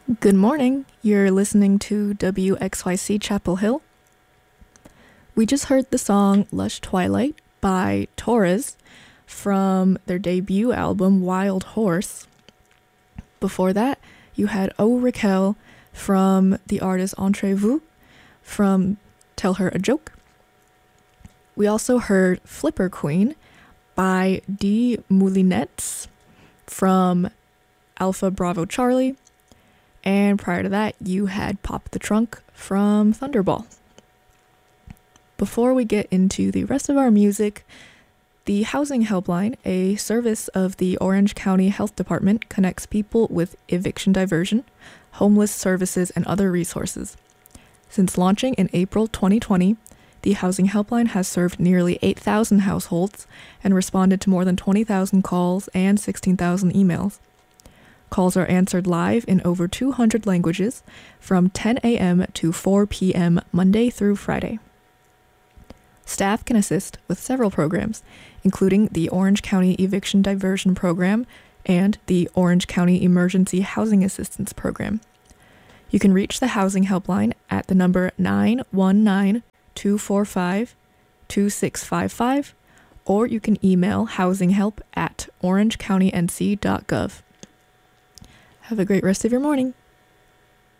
Good morning. You're listening to WXYC Chapel Hill. We just heard the song Lush Twilight by Torres from their debut album Wild Horse. Before that, you had Oh Raquel from the artist Entre Vous from Tell Her a Joke. We also heard Flipper Queen by D Moulinettes from Alpha Bravo Charlie. And prior to that, you had Pop the Trunk from Thunderball. Before we get into the rest of our music, the Housing Helpline, a service of the Orange County Health Department, connects people with eviction diversion, homeless services, and other resources. Since launching in April 2020, the Housing Helpline has served nearly 8,000 households and responded to more than 20,000 calls and 16,000 emails. Calls are answered live in over 200 languages from 10 a.m. to 4 p.m. Monday through Friday. Staff can assist with several programs, including the Orange County Eviction Diversion Program and the Orange County Emergency Housing Assistance Program. You can reach the Housing Helpline at the number 919-245-2655, or you can email housinghelp@orangecountync.gov. Have a great rest of your morning.